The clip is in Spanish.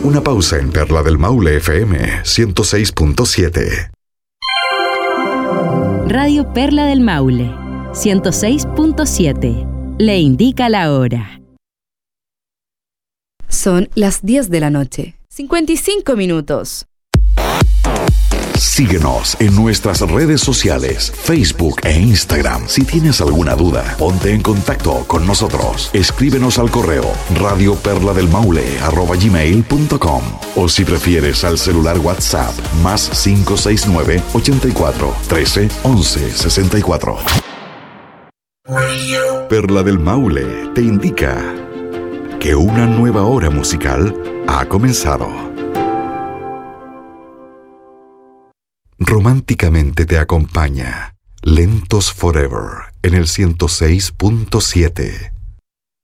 Una pausa en Perla del Maule FM 106.7. Radio Perla del Maule 106.7. Le indica la hora. Son las 10 de la noche. 55 minutos. Síguenos en nuestras redes sociales, Facebook e Instagram. Si tienes alguna duda, ponte en contacto con nosotros. Escríbenos al correo radioperladelmaule@gmail.com o si prefieres al celular WhatsApp +569 84 13 11 64. Perla del Maule te indica que una nueva hora musical ha comenzado. Románticamente te acompaña Lentos Forever en el 106.7.